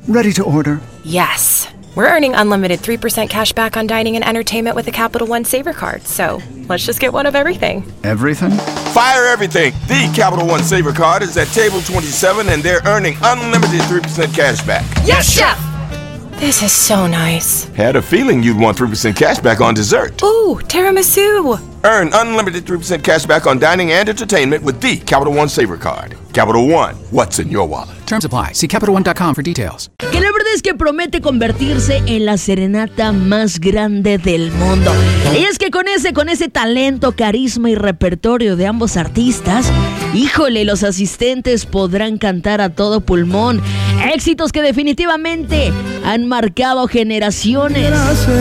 Ready to order. Yes. We're earning unlimited 3% cash back on dining and entertainment with the Capital One Saver Card, so let's just get one of everything. Everything? Fire everything! The Capital One Saver Card is at table 27 and they're earning unlimited 3% cash back. Yes, Chef! This is so nice. Had a feeling you'd want 3% cash back on dessert. Ooh, tiramisu! Earn unlimited 3% cash back on dining and entertainment with the Capital One Saver Card. Capital One, what's in your wallet? Terms apply. See CapitalOne.com for details. Que la verdad es que promete convertirse en la serenata más grande del mundo. Y es que con ese talento, carisma y repertorio de ambos artistas, híjole, los asistentes podrán cantar a todo pulmón. Éxitos que definitivamente han marcado generaciones.